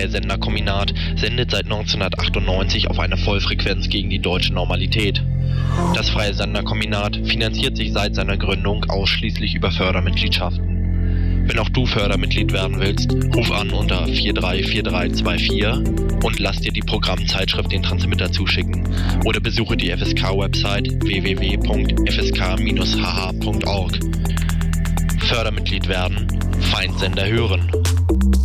freie Senderkombinat sendet seit 1998 auf einer Vollfrequenz gegen die deutsche Normalität. Das freie Senderkombinat finanziert sich seit seiner Gründung ausschließlich über Fördermitgliedschaften. Wenn auch du Fördermitglied werden willst, ruf an unter 434324 und lass dir die Programmzeitschrift den Transmitter zuschicken oder besuche die FSK-Website www.fsk-hh.org. Fördermitglied werden, Feindsender hören.